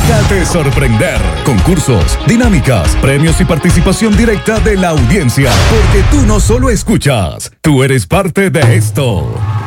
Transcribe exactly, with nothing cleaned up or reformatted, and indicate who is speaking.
Speaker 1: Déjate sorprender. Concursos, dinámicas, premios y participación directa de la audiencia. Porque tú no solo escuchas, tú eres parte de esto.